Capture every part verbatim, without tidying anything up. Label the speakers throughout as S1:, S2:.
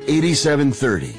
S1: eighty-seven thirty.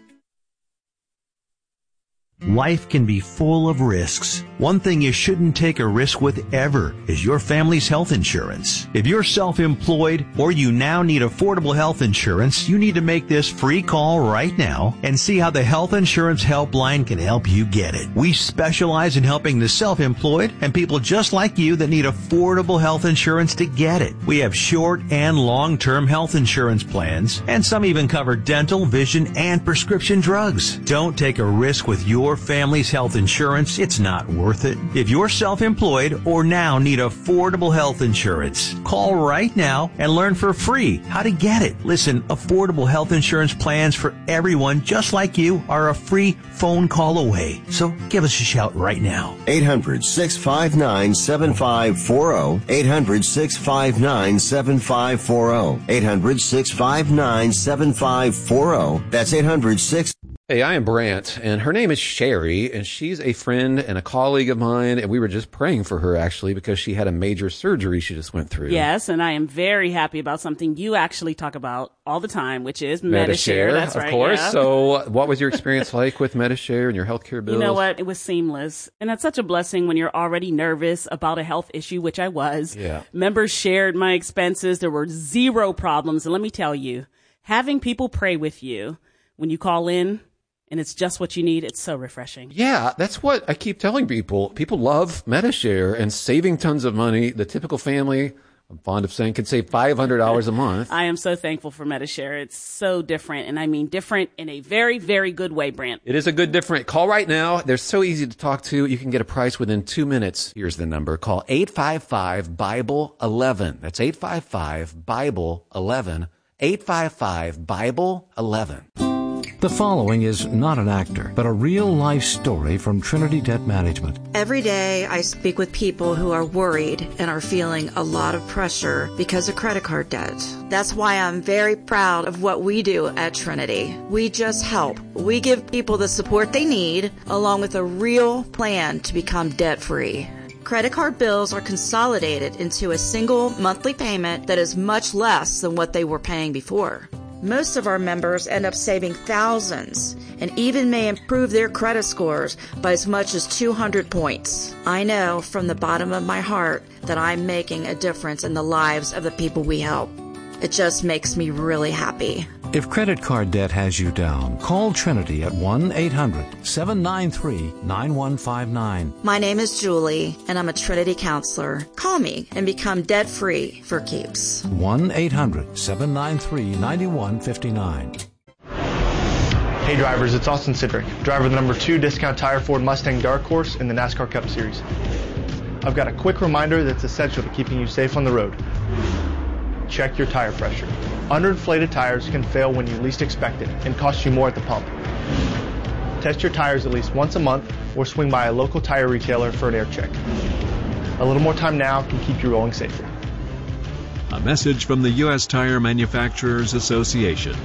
S2: Life can be full of risks. One thing you shouldn't take a risk with ever is your family's health insurance. If you're self-employed or you now need affordable health insurance, you need to make this free call right now and see how the Health Insurance Helpline can help you get it. We specialize in helping the self-employed and people just like you that need affordable health insurance to get it. We have short and long-term health insurance plans, and some even cover dental, vision, and prescription drugs. Don't take a risk with your family's health insurance. It's not worth it. If you're self-employed or now need affordable health insurance, call right now and learn for free how to get it. Listen, affordable health insurance plans for everyone just like you are a free phone call away. So give us a shout right now.
S1: eight hundred, six five nine, seven five four zero. eight hundred, six five nine, seven five four zero. eight hundred, six five nine, seven five four zero. That's eight hundred, six
S3: Hey, I am Brant, and her name is Sherry, and she's a friend and a colleague of mine, and we were just praying for her, actually, because she had a major surgery she just went through.
S4: Yes, and I am very happy about something you actually talk about all the time, which is
S3: Medi-Share.
S4: Medi-Share. That's
S3: of
S4: right,
S3: course.
S4: yeah.
S3: So what was your experience like with Medi-Share and your healthcare bills?
S4: You know what? It was seamless. And that's such a blessing when you're already nervous about a health issue, which I was.
S3: Yeah.
S4: Members shared my expenses. There were zero problems. And let me tell you, having people pray with you when you call in, and it's just what you need, it's so refreshing.
S3: Yeah, that's what I keep telling people. People love Medi-Share and saving tons of money. The typical family, I'm fond of saying, can save five hundred dollars a month.
S4: I am so thankful for Medi-Share. It's so different, and I mean different in a very, very good way, Brant.
S3: It is a good different. Call right now. They're so easy to talk to. You can get a price within two minutes. Here's the number. Call eight five five, Bible eleven. That's eight five five, Bible eleven. eight five five, Bible eleven.
S5: The following is not an actor, but a real-life story from Trinity Debt Management.
S6: Every day I speak with people who are worried and are feeling a lot of pressure because of credit card debt. That's why I'm very proud of what we do at Trinity. We just help. We give people the support they need, along with a real plan to become debt-free. Credit card bills are consolidated into a single monthly payment that is much less than what they were paying before. Most of our members end up saving thousands and even may improve their credit scores by as much as two hundred points. I know from the bottom of my heart that I'm making a difference in the lives of the people we help. It just makes me really happy.
S5: If credit card debt has you down, call Trinity at one eight hundred, seven nine three, nine one five nine.
S6: My name is Julie, and I'm a Trinity counselor. Call me and become debt-free for keeps.
S5: one eight hundred, seven nine three, nine one five nine.
S7: Hey drivers, it's Austin Sidrick, driver of the number two Discount Tire Ford Mustang Dark Horse in the NASCAR Cup Series. I've got a quick reminder that's essential to keeping you safe on the road. Check your tire pressure. Underinflated tires can fail when you least expect it and cost you more at the pump. Test your tires at least once a month or swing by a local tire retailer for an air check. A little more time now can keep you rolling safer.
S8: A message from the U S Tire Manufacturers Association.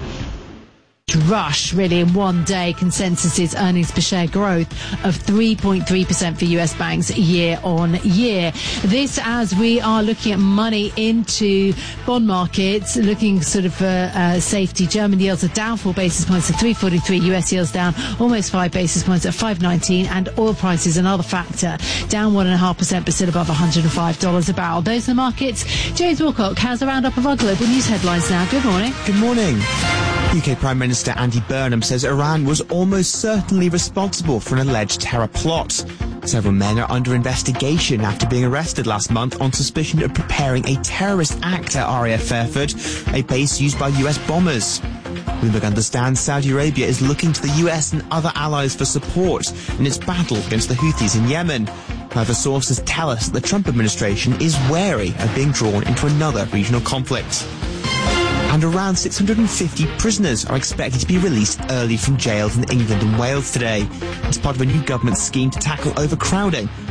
S9: Rush, really, in one day. Consensus's earnings per share growth of three point three percent for U S banks year on year. This as we are looking at money into bond markets, looking sort of for uh, safety. German yields are down four basis points to three forty-three. U S yields down almost five basis points at five nineteen. And oil prices, another factor, down one point five percent but still above one hundred five dollars a barrel. Those are the markets. James Wilcock has the roundup of our global news headlines now. Good morning.
S10: Good morning. U K Prime Minister Andy Burnham says Iran was almost certainly responsible for an alleged terror plot. Several men are under investigation after being arrested last month on suspicion of preparing a terrorist act at R A F Fairford, a base used by U S bombers. Bloomberg understands Saudi Arabia is looking to the U S and other allies for support in its battle against the Houthis in Yemen. However, sources tell us that the Trump administration is wary of being drawn into another regional conflict. And around six hundred fifty prisoners are expected to be released early from jails in England and Wales today, as part of a new government scheme to tackle overcrowding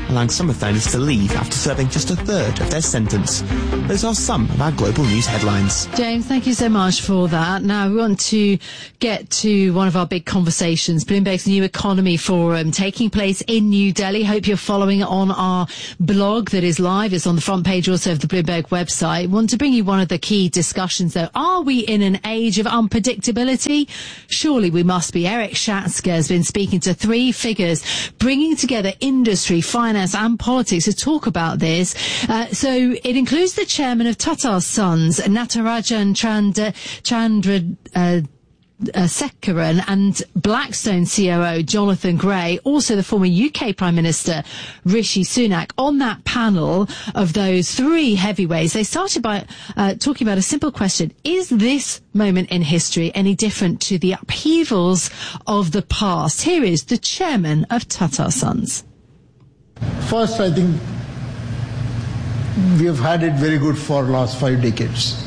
S10: allowing some offenders to leave after serving just a third of their sentence. Those are some of our global news headlines.
S9: James, thank you so much for that. Now we want to get to one of our big conversations, Bloomberg's New Economy Forum, taking place in New Delhi. Hope you're following it on our blog that is live. It's on the front page also of the Bloomberg website. Want to bring you one of the key discussions though. Are we in an age of unpredictability? Surely we must be. Eric Schatzker has been speaking to three figures, bringing together industry, finance and politics to talk about this. Uh, so it includes the chairman of Tata Sons, Natarajan Chandra, Chandra uh, Uh, Sekaran, and Blackstone C O O Jonathan Gray, also the former U K Prime Minister Rishi Sunak. On that panel of those three heavyweights, they started by uh, talking about a simple question. Is this moment in history any different to the upheavals of the past? Here is the chairman of Tata Sons.
S11: First, I think we have had it very good for the last five decades.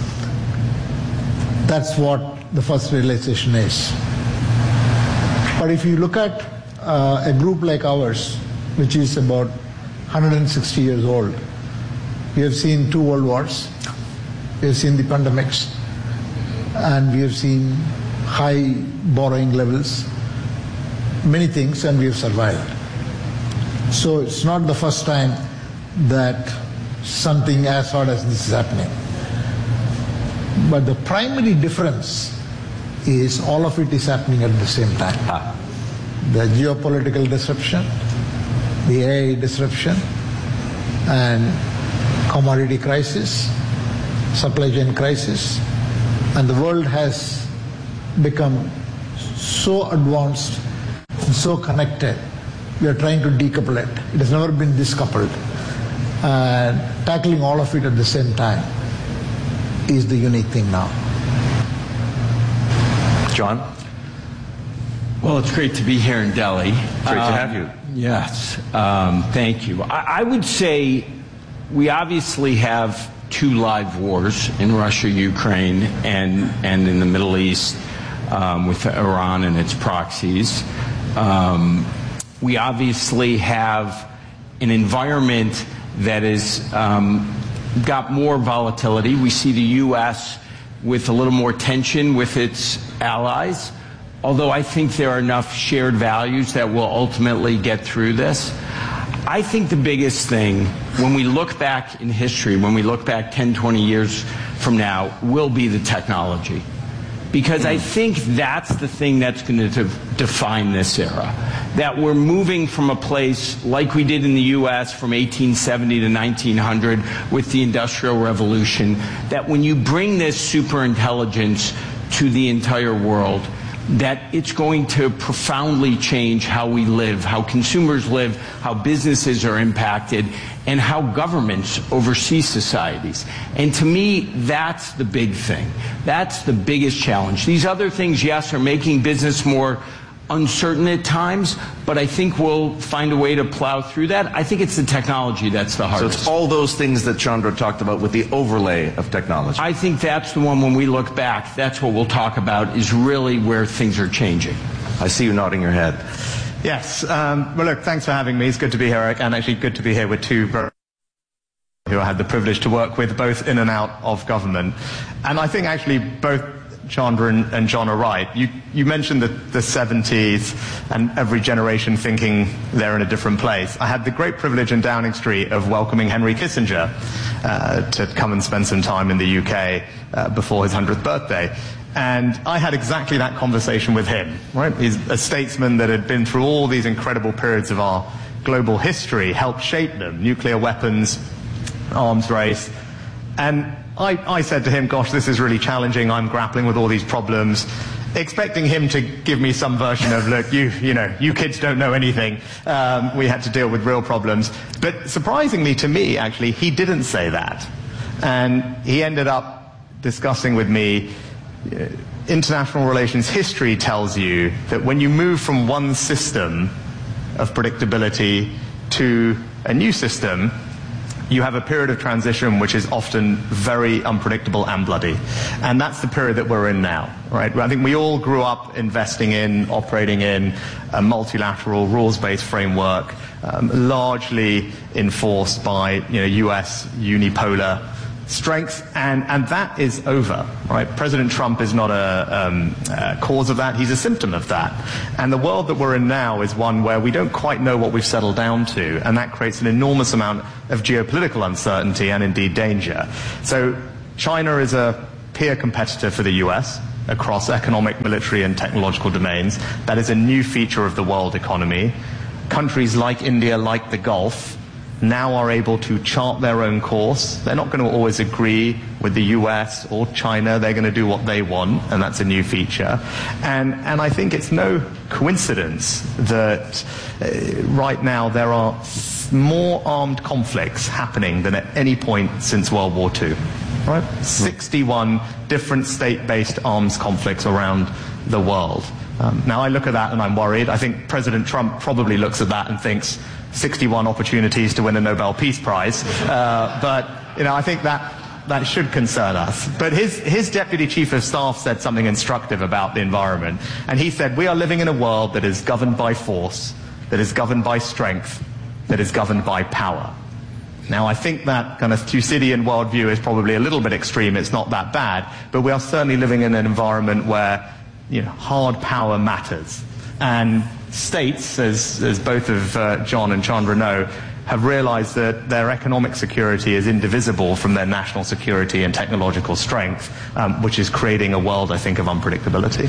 S11: That's what the first realization is. But if you look at uh, a group like ours, which is about one hundred sixty years old, we have seen two world wars, we have seen the pandemics, and we have seen high borrowing levels, many things, and we have survived. So it's not the first time that something as hard as this is happening. But the primary difference is all of it is happening at the same time. The geopolitical disruption, the A I disruption, and commodity crisis, supply chain crisis, and the world has become so advanced and so connected. We are trying to decouple it. It has never been this coupled. And tackling all of it at the same time is the unique thing now.
S12: John?
S13: Well, it's great to be here in Delhi.
S12: Great um, to have you.
S13: Yes, um, thank you. I, I would say we obviously have two live wars in Russia, Ukraine, and, and in the Middle East um, with Iran and its proxies. Um, we obviously have an environment that has um, got more volatility. We see the U S with a little more tension with its allies, although I think there are enough shared values that will ultimately get through this. I think the biggest thing, when we look back in history, when we look back ten, twenty years from now, will be the technology. Because I think that's the thing that's going to define this era. That we're moving from a place like we did in the U S from eighteen seventy to nineteen hundred with the Industrial Revolution, that when you bring this superintelligence to the entire world, that it's going to profoundly change how we live, how consumers live, how businesses are impacted, and how governments oversee societies. And to me, that's the big thing. That's the biggest challenge. These other things, yes, are making business more uncertain at times, but I think we'll find a way to plow through that. I think it's the technology that's the hardest.
S12: So it's all those things that Chandra talked about with the overlay of technology.
S13: I think that's the one, when we look back, that's what we'll talk about, is really where things are changing.
S12: I see you nodding your head.
S14: Yes. Um, well, look, thanks for having me. It's good to be here, Eric, and actually good to be here with two brothers who I had the privilege to work with, both in and out of government. And I think actually both Chandra and, and John are right. You, you mentioned the, the seventies and every generation thinking they're in a different place. I had the great privilege in Downing Street of welcoming Henry Kissinger uh, to come and spend some time in the U K uh, before his hundredth birthday. And I had exactly that conversation with him, right? He's a statesman that had been through all these incredible periods of our global history, helped shape them, nuclear weapons, arms race. And I, I said to him, gosh, this is really challenging. I'm grappling with all these problems, expecting him to give me some version of, look, you, you know, you kids don't know anything. Um, we had to deal with real problems. But surprisingly to me, actually, he didn't say that. And he ended up discussing with me, uh, international relations history tells you that when you move from one system of predictability to a new system, you have a period of transition which is often very unpredictable and bloody. And that's the period that we're in now, right? I think we all grew up investing in, operating in a multilateral, rules-based framework um, largely enforced by you know, U S unipolar strength, and, and that is over, right? President Trump is not a, um, a cause of that, he's a symptom of that. And the world that we're in now is one where we don't quite know what we've settled down to, and that creates an enormous amount of geopolitical uncertainty and indeed danger. So China is a peer competitor for the U S across economic, military and technological domains. That is a new feature of the world economy. Countries like India, like the Gulf, now are able to chart their own course. They're not going to always agree with the U S or China. They're going to do what they want, and that's a new feature. And, and I think it's no coincidence that uh, right now there are more armed conflicts happening than at any point since World War Two. Right? sixty-one different state-based arms conflicts around the world. Um, now I look at that and I'm worried. I think President Trump probably looks at that and thinks sixty-one opportunities to win a Nobel Peace Prize. Uh, but, you know, I think that that should concern us. But his, his deputy chief of staff said something instructive about the environment. And he said, we are living in a world that is governed by force, that is governed by strength, that is governed by power. Now, I think that kind of Thucydidean worldview is probably a little bit extreme. It's not that bad. But we are certainly living in an environment where, you know, hard power matters. And states, as, as both of uh, John and Chandra know, have realized that their economic security is indivisible from their national security and technological strength, um, which is creating a world, I think, of unpredictability.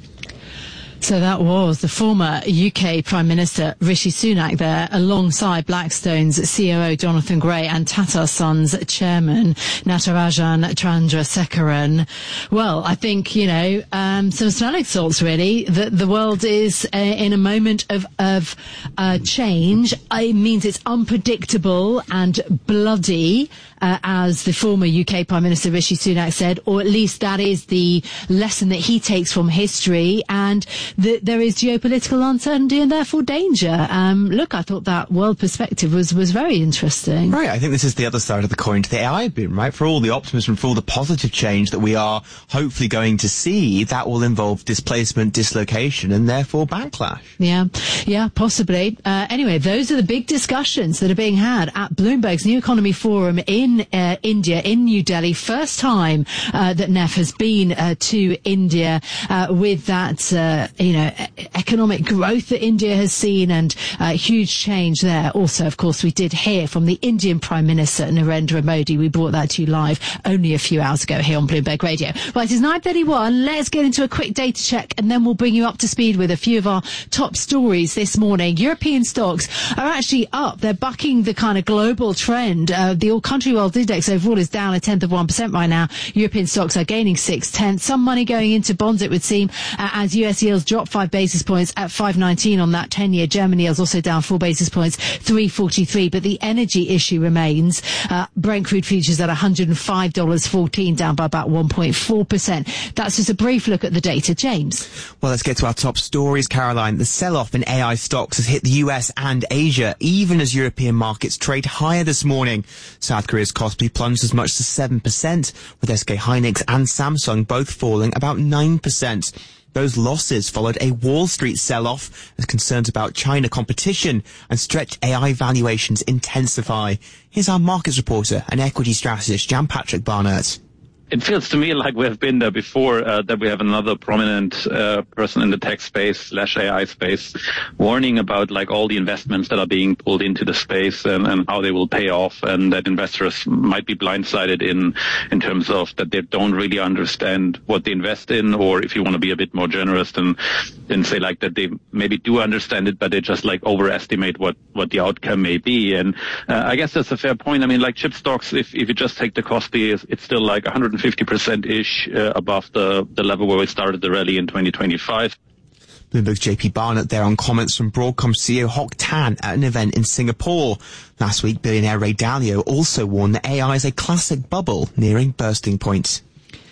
S9: So that was the former U K Prime Minister Rishi Sunak there, alongside Blackstone's C O O Jonathan Gray and Tata Sons chairman Natarajan Chandrasekaran. Well, I think, you know, um, some smelling salts really, that the world is uh, in a moment of, of uh, change. It means it's unpredictable and bloody, uh, as the former U K Prime Minister Rishi Sunak said, or at least that is the lesson that he takes from history. And that there is geopolitical uncertainty and therefore danger. Um, look, I thought that world perspective was, was very interesting.
S10: Right, I think this is the other side of the coin to the A I boom, right? For all the optimism, for all the positive change that we are hopefully going to see, that will involve displacement, dislocation, and therefore backlash.
S9: Yeah, yeah, possibly. Uh, anyway, those are the big discussions that are being had at Bloomberg's New Economy Forum in uh, India, in New Delhi. First time uh, that Neff has been uh, to India uh, with that uh, you know, e- economic growth that India has seen and uh, huge change there. Also, of course, we did hear from the Indian Prime Minister, Narendra Modi. We brought that to you live only a few hours ago here on Bloomberg Radio. Right, it's nine thirty-one. Let's get into a quick data check and then we'll bring you up to speed with a few of our top stories this morning. European stocks are actually up. They're bucking the kind of global trend. Uh, the all country world index overall is down a tenth of one percent right now. European stocks are gaining six tenths. Some money going into bonds, it would seem, uh, as U S yields dropped five basis points at five nineteen on that ten-year. German yields also down four basis points, three forty-three. But the energy issue remains. Uh, Brent crude futures at one hundred five dollars fourteen, down by about one point four percent. That's just a brief look at the data. James.
S10: Well, let's get to our top stories, Caroline. The sell-off in A I stocks has hit the U S and Asia, even as European markets trade higher this morning. South Korea's Kospi plunged as much as seven percent, with S K Hynix and Samsung both falling about nine percent. Those losses followed a Wall Street sell-off as concerns about China competition and stretched A I valuations intensify. Here's our markets reporter and equity strategist, Jan Patrick Barnett.
S15: It feels to me like we have been there before, uh, that we have another prominent uh, person in the tech space slash A I space warning about like all the investments that are being pulled into the space and, and how they will pay off, and that investors might be blindsided in in terms of that they don't really understand what they invest in, or if you want to be a bit more generous then, then say like that they maybe do understand it, but they just like overestimate what, what the outcome may be. And uh, I guess that's a fair point. I mean, like chip stocks, if, if you just take the Kospi, it's still like one hundred fifty percent-ish uh, above the, the level where we started the rally in twenty twenty-five.
S10: Bloomberg's J P Barnett there on comments from Broadcom C E O Hock Tan at an event in Singapore. Last week, billionaire Ray Dalio also warned that A I is a classic bubble nearing bursting point.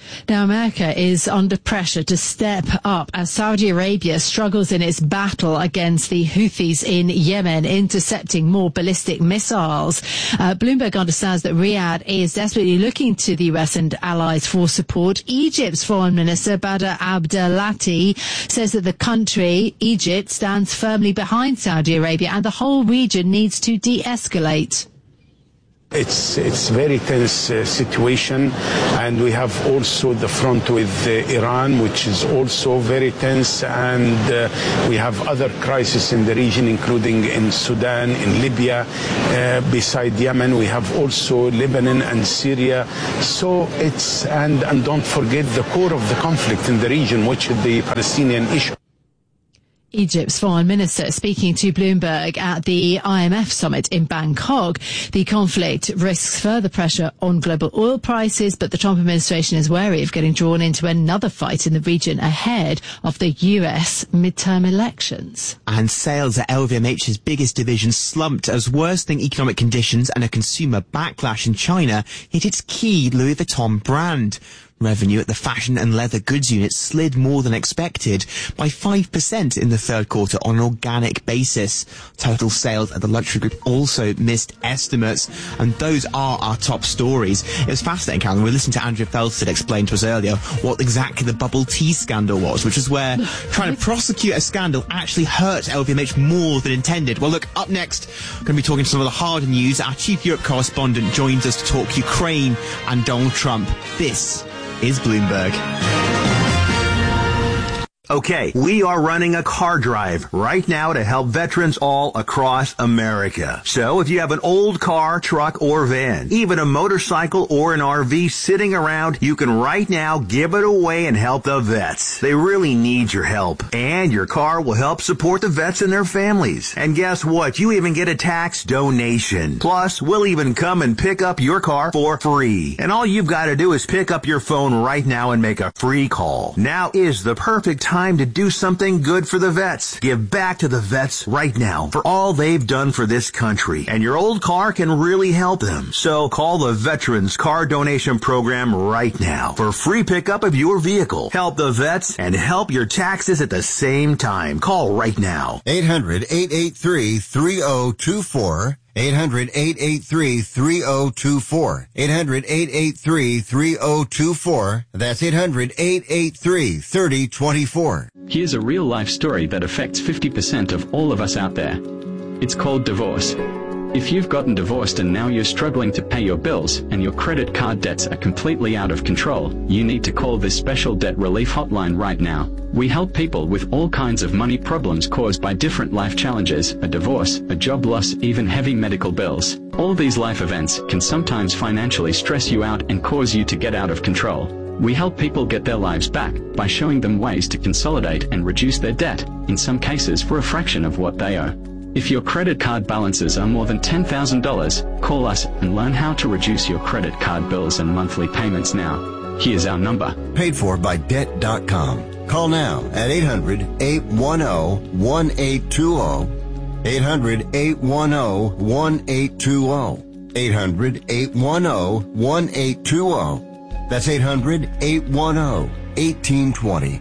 S9: Now, America is under pressure to step up as Saudi Arabia struggles in its battle against the Houthis in Yemen, intercepting more ballistic missiles. Uh, Bloomberg understands that Riyadh is desperately looking to the U S and allies for support. Egypt's Foreign Minister Badr Abdelati says that the country, Egypt, stands firmly behind Saudi Arabia and the whole region needs to de-escalate.
S16: It's it's very tense uh, situation, and we have also the front with uh, Iran, which is also very tense, and uh, we have other crises in the region, including in Sudan, in Libya. Uh, beside Yemen, we have also Lebanon and Syria. So it's and and don't forget the core of the conflict in the region, which is the Palestinian issue.
S9: Egypt's foreign minister speaking to Bloomberg at the I M F summit in Bangkok. The conflict risks further pressure on global oil prices, but the Trump administration is wary of getting drawn into another fight in the region ahead of the U S midterm elections.
S10: And sales at L V M H's biggest division slumped as worsening economic conditions and a consumer backlash in China hit its key Louis Vuitton brand. Revenue at the fashion and leather goods unit slid more than expected by five percent in the third quarter on an organic basis. Total sales at the luxury group also missed estimates, and those are our top stories. It was fascinating, Karen. We listened to Andrea Felstead explain to us earlier what exactly the bubble tea scandal was, which is where trying to prosecute a scandal actually hurt L V M H more than intended. Well, look, up next, we're going to be talking some of the harder news. Our chief Europe correspondent joins us to talk Ukraine and Donald Trump. This is Bloomberg.
S2: Okay, we are running a car drive right now to help veterans all across America. So if you have an old car, truck, or van, even a motorcycle or an R V sitting around, you can right now give it away and help the vets. They really need your help. And your car will help support the vets and their families. And guess what? You even get a tax donation. Plus, we'll even come and pick up your car for free. And all you've got to do is pick up your phone right now and make a free call. Now is the perfect time Time to do something good for the vets. Give back to the vets right now for all they've done for this country. And your old car can really help them. So call the Veterans Car Donation Program right now for free pickup of your vehicle. Help the vets and help your taxes at the same time. Call right now.
S1: eight hundred, eight eight three, three oh two four. eight hundred, eight eight three, three oh two four. eight hundred, eight eight three, three oh two four. That's eight hundred, eight eight three, three oh two four.
S17: Here's a real-life story that affects fifty percent of all of us out there. It's called divorce. If you've gotten divorced and now you're struggling to pay your bills and your credit card debts are completely out of control, you need to call this special debt relief hotline right now. We help people with all kinds of money problems caused by different life challenges, a divorce, a job loss, even heavy medical bills. All these life events can sometimes financially stress you out and cause you to get out of control. We help people get their lives back by showing them ways to consolidate and reduce their debt, in some cases for a fraction of what they owe. If your credit card balances are more than ten thousand dollars, call us and learn how to reduce your credit card bills and monthly payments now. Here's our number.
S1: Paid for by debt dot com. Call now at eight hundred, eight one zero, one eight two zero. eight hundred, eight one zero, one eight two zero. eight hundred, eight one zero, one eight two zero. That's eight hundred, eight one zero, one eight two zero.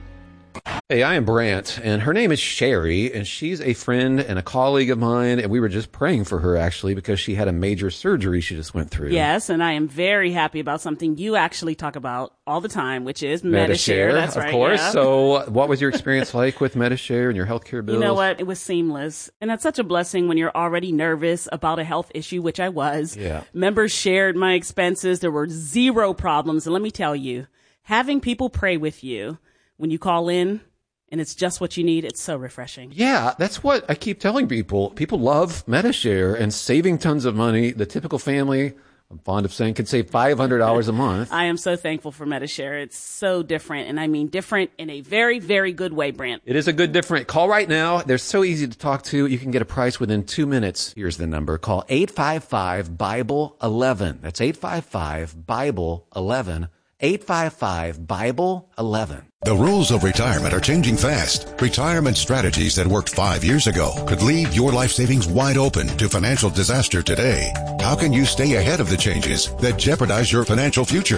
S3: Hey, I am Brant, and her name is Sherry, and she's a friend and a colleague of mine, and we were just praying for her, actually, because she had a major surgery she just went through.
S4: Yes, and I am very happy about something you actually talk about all the time, which is Medi-Share.
S3: Medi-Share,
S4: That's
S3: of
S4: right,
S3: course.
S4: yeah.
S3: So what was your experience like with Medi-Share and your healthcare bills?
S4: You know what? It was seamless. And that's such a blessing when you're already nervous about a health issue, which I was.
S3: Yeah.
S4: Members shared my expenses. There were zero problems. And let me tell you, having people pray with you when you call in, and it's just what you need, it's so refreshing.
S3: Yeah, that's what I keep telling people. People love Medi-Share and saving tons of money. The typical family, I'm fond of saying, can save five hundred dollars a month.
S4: I am so thankful for Medi-Share. It's so different, and I mean different in a very, very good way, Brant.
S3: It is a good different. Call right now. They're so easy to talk to. You can get a price within two minutes. Here's the number. Call eight five five, Bible eleven. That's eight five five, Bible eleven. eight five five, Bible eleven.
S18: The rules of retirement are changing fast. Retirement strategies that worked five years ago could leave your life savings wide open to financial disaster today. How can you stay ahead of the changes that jeopardize your financial future?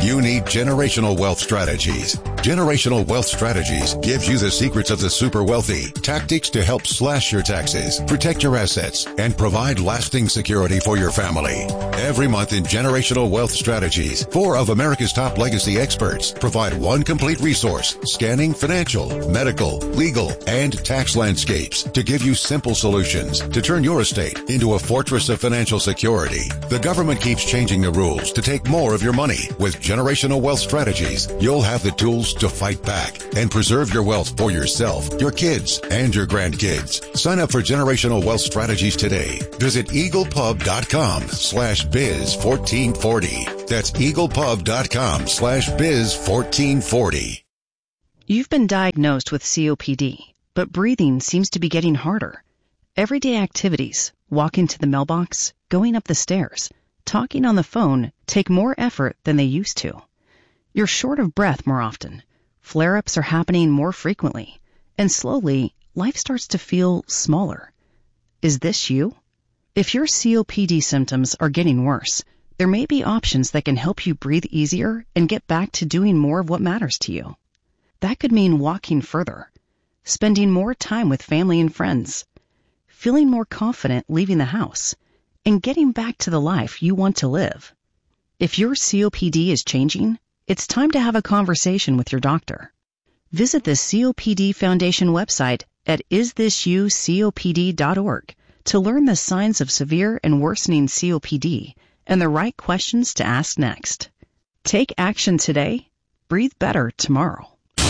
S18: You need Generational Wealth Strategies. Generational Wealth Strategies gives you the secrets of the super wealthy, tactics to help slash your taxes, protect your assets, and provide lasting security for your family. Every month in Generational Wealth Strategies, four of America's top legacy experts provide one complete resource scanning financial, medical, legal, and tax landscapes to give you simple solutions to turn your estate into a fortress of financial security. The government keeps changing the rules to take more of your money. With Generational Wealth Strategies, you'll have the tools to fight back and preserve your wealth for yourself, your kids, and your grandkids. Sign up for Generational Wealth Strategies today. Visit eaglepub.com slash biz 1440. That's eaglepub.com slash biz 1440.
S19: You've been diagnosed with C O P D, but breathing seems to be getting harder. Everyday activities, walking to the mailbox, going up the stairs, talking on the phone take more effort than they used to. You're short of breath more often. Flare-ups are happening more frequently. And slowly, life starts to feel smaller. Is this you? If your C O P D symptoms are getting worse, there may be options that can help you breathe easier and get back to doing more of what matters to you. That could mean walking further, spending more time with family and friends, feeling more confident leaving the house, and getting back to the life you want to live. If your C O P D is changing, it's time to have a conversation with your doctor. Visit the C O P D Foundation website at is this you C O P D dot org to learn the signs of severe and worsening C O P D and the right questions to ask next. Take action today. Breathe better tomorrow.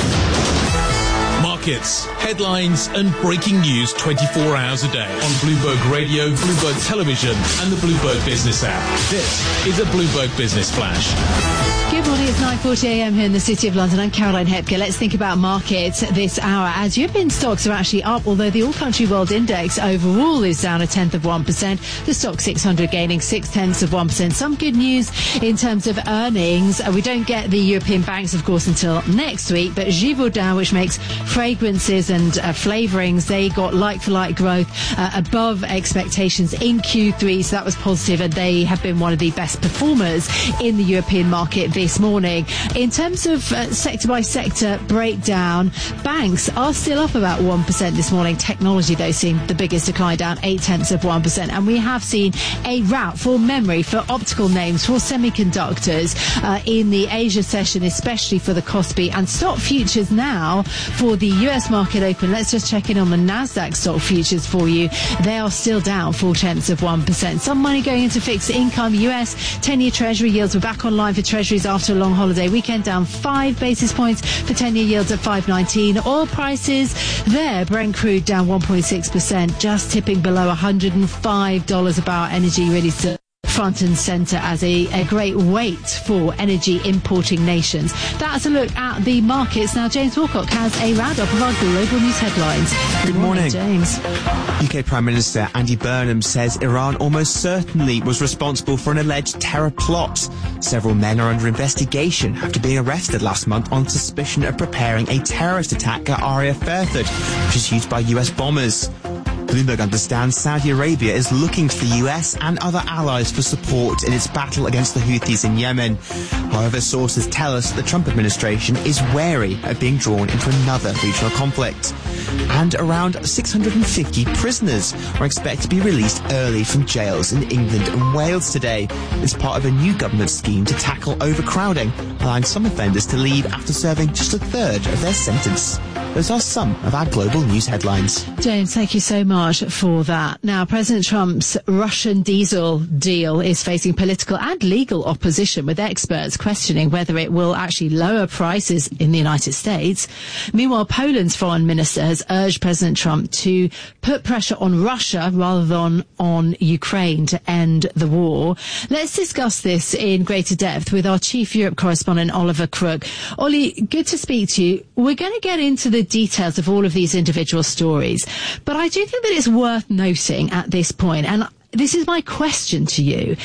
S20: Markets, headlines, and breaking news twenty-four hours a day on Bloomberg Radio, Bloomberg Television, and the Bloomberg Business app. This is a Bloomberg Business Flash.
S9: Good morning, it's nine forty a m here in the City of London. I'm Caroline Hepker. Let's think about markets this hour. As European stocks are actually up, although the All-Country World Index overall is down a tenth of one percent. The Stock six hundred gaining six tenths of one percent. Some good news in terms of earnings. Uh, we don't get the European banks, of course, until next week, but Givaudan, which makes fragrances and uh, flavorings, they got like-for-like growth uh, above expectations in Q three, so that was positive, and they have been one of the best performers in the European market this morning. In terms of uh, sector-by-sector breakdown, banks are still up about one percent this morning. Technology, though, seeing the biggest decline, down eight tenths of one percent. And we have seen a rout for memory, for optical names, for semiconductors uh, in the Asia session, especially for the Kospi. And stock futures now for the U S market open. Let's just check in on the Nasdaq stock futures for you. They are still down four tenths of one percent. Some money going into fixed income. U S ten-year Treasury yields were back online for Treasuries after a long holiday weekend, down five basis points for ten-year yields at five nineteen. Oil prices there, Brent crude down one point six percent, just tipping below one hundred five dollars a barrel. Energy really still front and centre as a, a great weight for energy importing nations. That's a look at the markets. Now James Wilcock has a roundup of our global news headlines.
S10: Good morning,
S9: James.
S10: U K Prime Minister Andy Burnham says Iran almost certainly was responsible for an alleged terror plot. Several men are under investigation after being arrested last month on suspicion of preparing a terrorist attack at Aria Fairford, which is used by U S bombers. Bloomberg understands Saudi Arabia is looking to the U S and other allies for support in its battle against the Houthis in Yemen. However, sources tell us the Trump administration is wary of being drawn into another regional conflict. And around six hundred fifty prisoners are expected to be released early from jails in England and Wales today. It's part of a new government scheme to tackle overcrowding, allowing some offenders to leave after serving just a third of their sentence. Those are some of our global news headlines.
S9: James, thank you so much for that. Now, President Trump's Russian diesel deal is facing political and legal opposition, with experts questioning whether it will actually lower prices in the United States. Meanwhile, Poland's foreign minister has urged President Trump to put pressure on Russia rather than on Ukraine to end the war. Let's discuss this in greater depth with our chief Europe correspondent, Oliver Crook. Ollie, good to speak to you. We're going to get into the details of all of these individual stories, but I do think that it's worth noting at this point, and this is my question to you.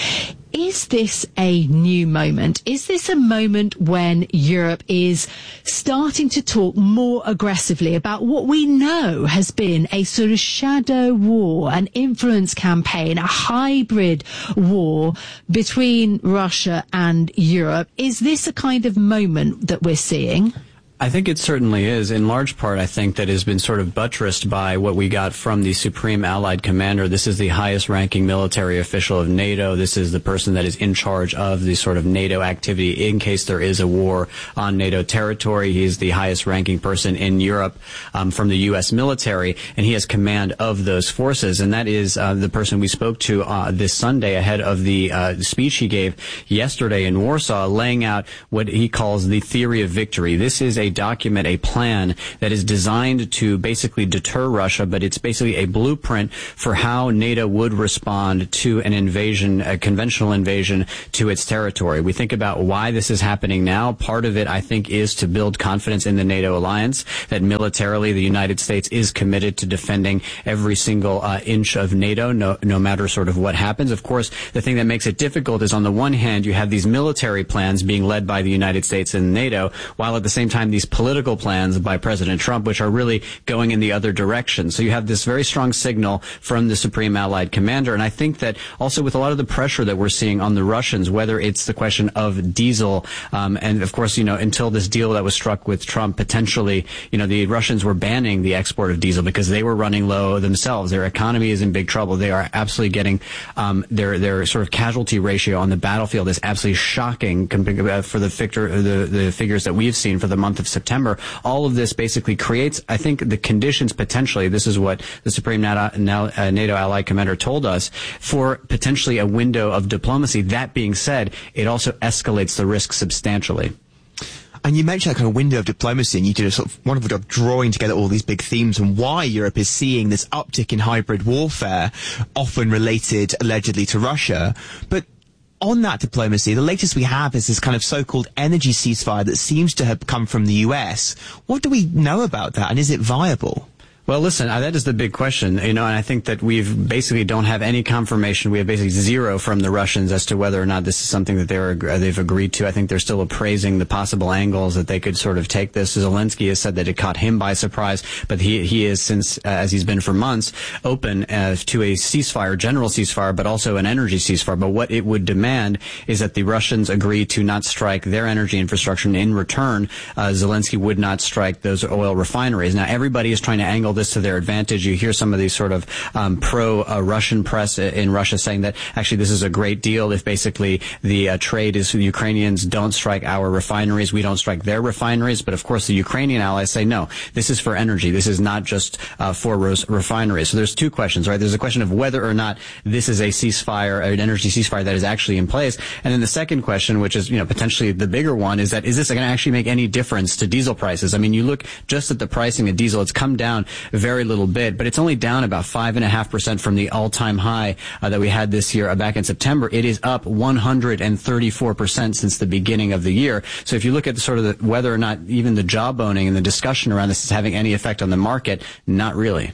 S9: Is this a new moment? Is this a moment when Europe is starting to talk more aggressively about what we know has been a sort of shadow war, an influence campaign, a hybrid war between Russia and Europe? Is this a kind of moment that we're seeing?
S21: I think it certainly is. In large part, I think that has been sort of buttressed by what we got from the Supreme Allied Commander. This is the highest ranking military official of NATO. This is the person that is in charge of the sort of NATO activity in case there is a war on NATO territory. He is the highest ranking person in Europe um, from the U S military, and he has command of those forces. And that is uh, the person we spoke to uh, this Sunday ahead of the uh, speech he gave yesterday in Warsaw, laying out what he calls the theory of victory. This is a document, a plan that is designed to basically deter Russia, but it's basically a blueprint for how NATO would respond to an invasion, a conventional invasion to its territory. We think about why this is happening now. Part of it, I think, is to build confidence in the NATO alliance, that militarily the United States is committed to defending every single uh, inch of NATO, no, no matter sort of what happens. Of course, the thing that makes it difficult is on the one hand, you have these military plans being led by the United States and NATO, while at the same time, these political plans by President Trump, which are really going in the other direction. So you have this very strong signal from the Supreme Allied Commander. And I think that also with a lot of the pressure that we're seeing on the Russians, whether it's the question of diesel, um, and of course, you know, until this deal that was struck with Trump, potentially, you know, the Russians were banning the export of diesel because they were running low themselves. Their economy is in big trouble. They are absolutely getting, um, their, their sort of casualty ratio on the battlefield is absolutely shocking for the, figure, the, the figures that we've seen for the month of September. All of this basically creates, I think, the conditions potentially, this is what the Supreme NATO, NATO Allied Commander told us, for potentially a window of diplomacy. That being said, it also escalates the risk substantially.
S10: And you mentioned that kind of window of diplomacy, and you did a sort of wonderful job drawing together all these big themes and why Europe is seeing this uptick in hybrid warfare, often related allegedly to Russia. But on that diplomacy, the latest we have is this kind of so-called energy ceasefire that seems to have come from the U S. What do we know about that, and is it viable?
S21: Well, listen, uh, that is the big question, you know, and I think that we've basically don't have any confirmation. We have basically zero from the Russians as to whether or not this is something that they're, they've agreed to. I think they're still appraising the possible angles that they could sort of take this. Zelensky has said that it caught him by surprise, but he, he is, since, uh, as he's been for months, open uh, to a ceasefire, general ceasefire, but also an energy ceasefire. But what it would demand is that the Russians agree to not strike their energy infrastructure, and in return, uh, Zelensky would not strike those oil refineries. Now, everybody is trying to angle this to their advantage. You hear some of these sort of um, pro-Russian uh, press in Russia saying that actually this is a great deal if basically the uh, trade is the Ukrainians don't strike our refineries, we don't strike their refineries. But of course the Ukrainian allies say no, this is for energy. This is not just uh, for ros- refineries. So there's two questions, right? There's a question of whether or not this is a ceasefire, an energy ceasefire that is actually in place. And then the second question, which is, you know, potentially the bigger one, is that is this going to actually make any difference to diesel prices? I mean, you look just at the pricing of diesel, it's come down very little bit, but it's only down about five and a half percent from the all-time high uh, that we had this year uh, back in September. It is up one hundred thirty-four percent since the beginning of the year. So if you look at the, sort of the, whether or not even the jawboning and the discussion around this is having any effect on the market, not really.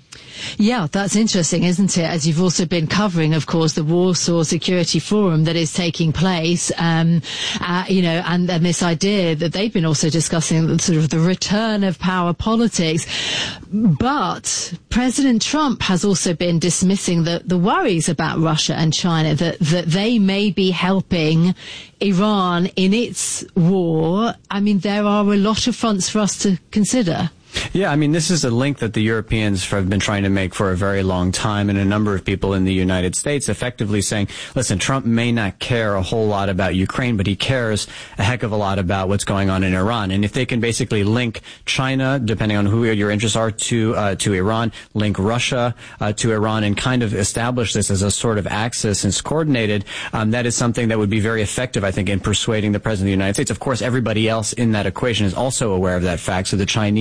S9: Yeah, that's interesting, isn't it? As you've also been covering, of course, the Warsaw Security Forum that is taking place, um, uh, you know, and, and this idea that they've been also discussing sort of the return of power politics. But President Trump has also been dismissing the, the worries about Russia and China, that, that they may be helping Iran in its war. I mean, there are a lot of fronts for us to consider.
S21: Yeah, I mean, this is a link that the Europeans have been trying to make for a very long time, and a number of people in the United States effectively saying, listen, Trump may not care a whole lot about Ukraine, but he cares a heck of a lot about what's going on in Iran. And if they can basically link China, depending on who your interests are, to uh, to Iran, link Russia uh, to Iran, and kind of establish this as a sort of axis and it's coordinated, um, that is something that would be very effective, I think, in persuading the President of the United States. Of course, everybody else in that equation is also aware of that fact. So the Chinese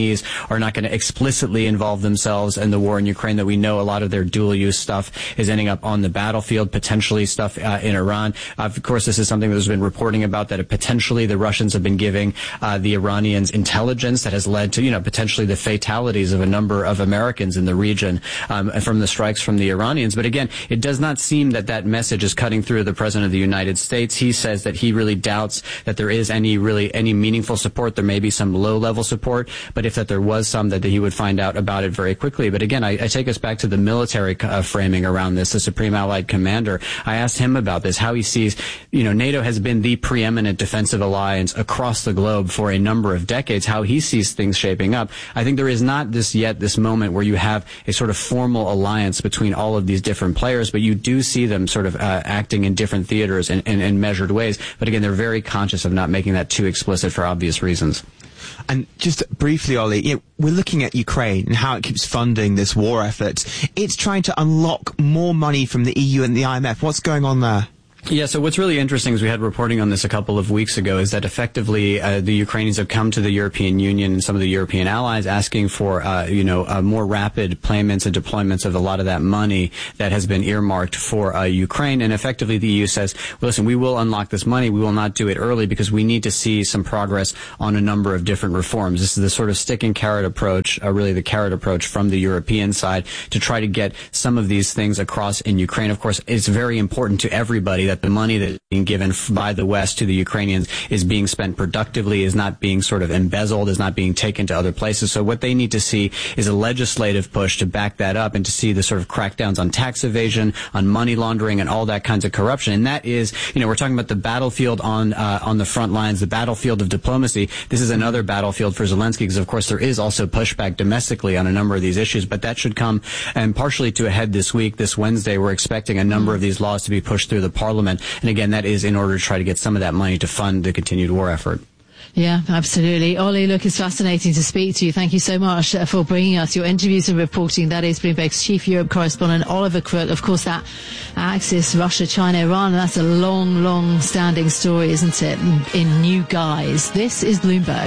S21: are not going to explicitly involve themselves in the war in Ukraine, that we know a lot of their dual-use stuff is ending up on the battlefield, potentially stuff uh, in Iran. Uh, of course, this is something that has been reporting about, that potentially the Russians have been giving uh, the Iranians intelligence that has led to, you know, potentially the fatalities of a number of Americans in the region um, from the strikes from the Iranians. But again, it does not seem that that message is cutting through the President of the United States. He says that he really doubts that there is any really any meaningful support. There may be some low-level support, but if that there was some, that, that he would find out about it very quickly. But again, I, I take us back to the military uh, framing around this, the Supreme Allied Commander. I asked him about this, how he sees, you know, NATO has been the preeminent defensive alliance across the globe for a number of decades, how he sees things shaping up. I think there is not this yet, this moment where you have a sort of formal alliance between all of these different players, but you do see them sort of uh, acting in different theaters in, in, in measured ways. But again, they're very conscious of not making that too explicit for obvious reasons.
S10: And just briefly, Ollie, you know, we're looking at Ukraine and how it keeps funding this war effort. It's trying to unlock more money from the E U and the I M F. What's going on there?
S21: Yeah, so what's really interesting is we had reporting on this a couple of weeks ago, is that effectively uh, the Ukrainians have come to the European Union and some of the European allies asking for, uh, you know, uh, more rapid payments and deployments of a lot of that money that has been earmarked for uh, Ukraine. And effectively the E U says, well, listen, we will unlock this money. We will not do it early because we need to see some progress on a number of different reforms. This is the sort of stick and carrot approach, uh, really the carrot approach from the European side to try to get some of these things across in Ukraine. Of course, it's very important to everybody that the money that is being given by the West to the Ukrainians is being spent productively, is not being sort of embezzled, is not being taken to other places. So what they need to see is a legislative push to back that up and to see the sort of crackdowns on tax evasion, on money laundering, and all that kinds of corruption. And that is, you know, we're talking about the battlefield on uh, on the front lines, the battlefield of diplomacy. This is another battlefield for Zelensky because, of course, there is also pushback domestically on a number of these issues, but that should come and partially to a head this week. This Wednesday, we're expecting a number of these laws to be pushed through the parliament. And again, that is in order to try to get some of that money to fund the continued war effort.
S9: Yeah, absolutely. Ollie, look, it's fascinating to speak to you. Thank you so much for bringing us your interviews and reporting. That is Bloomberg's chief Europe correspondent, Oliver Crook. Of course, that axis, Russia, China, Iran, that's a long, long standing story, isn't it, in new guise. This is Bloomberg.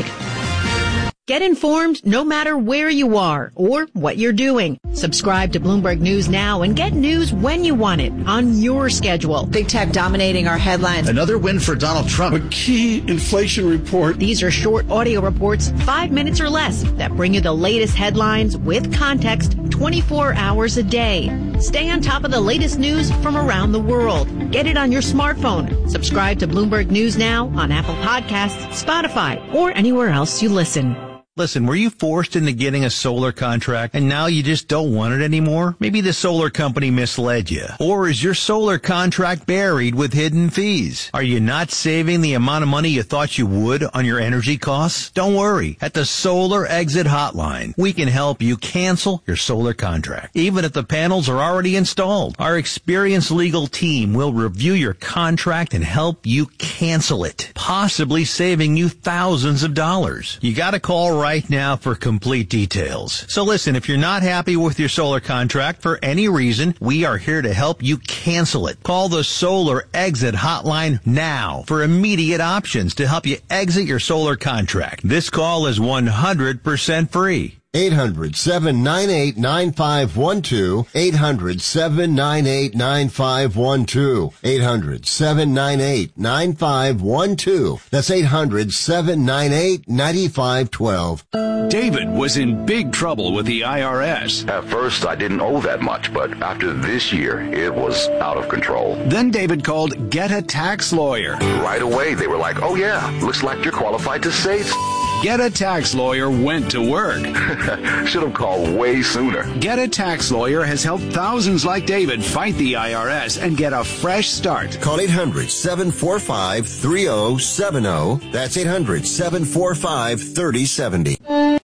S6: Get informed no matter where you are or what you're doing. Subscribe to Bloomberg News now and get news when you want it on your schedule.
S22: Big tech dominating our headlines.
S23: Another win for Donald Trump.
S6: A key inflation report. These are short audio reports, five minutes or less, that bring you the latest headlines with context twenty-four hours a day. Stay on top of the latest news from around the world. Get it on your smartphone. Subscribe to Bloomberg News now on Apple Podcasts, Spotify, or anywhere else you listen.
S2: Listen, were you forced into getting a solar contract and now you just don't want it anymore? Maybe the solar company misled you. Or is your solar contract buried with hidden fees? Are you not saving the amount of money you thought you would on your energy costs? Don't worry. At the Solar Exit Hotline, we can help you cancel your solar contract, even if the panels are already installed. Our experienced legal team will review your contract and help you cancel it, possibly saving you thousands of dollars. You gotta call right right now for complete details. So listen, if you're not happy with your solar contract for any reason, we are here to help you cancel it. Call the Solar Exit Hotline now for immediate options to help you exit your solar contract. This call is one hundred percent free.
S1: eight hundred, seven nine eight, nine five one two. eight hundred, seven nine eight, nine five one two. eight hundred, seven nine eight, nine five one two. That's eight hundred, seven nine eight, nine five one two.
S24: David was in big trouble with the I R S.
S25: At first, I didn't owe that much, but after this year, it was out of control.
S24: Then David called Get a Tax Lawyer.
S25: Right away, they were like, oh yeah, looks like you're qualified to save.
S24: Get a Tax Lawyer went to work.
S25: Should have called way sooner.
S24: Get a Tax Lawyer has helped thousands like David fight the I R S and get a fresh start.
S1: Call eight hundred, seven four five, three zero seven zero. That's eight hundred, seven four five, three zero seven zero.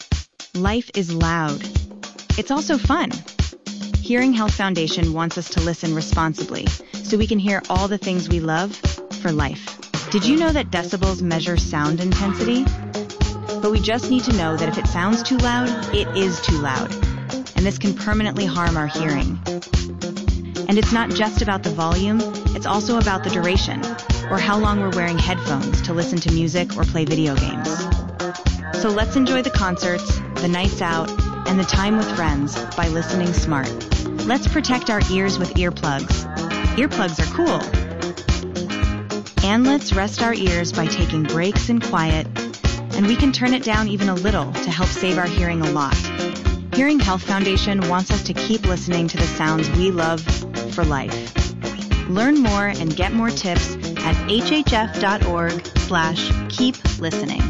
S26: Life is loud. It's also fun. Hearing Health Foundation wants us to listen responsibly so we can hear all the things we love for life. Did you know that decibels measure sound intensity? But we just need to know that if it sounds too loud, it is too loud. And this can permanently harm our hearing. And it's not just about the volume, it's also about the duration, or how long we're wearing headphones to listen to music or play video games. So let's enjoy the concerts, the nights out, and the time with friends by listening smart. Let's protect our ears with earplugs. Earplugs are cool. And let's rest our ears by taking breaks in quiet, and we can turn it down even a little to help save our hearing a lot. Hearing Health Foundation wants us to keep listening to the sounds we love for life. Learn more and get more tips at hhf.org slash keep listening.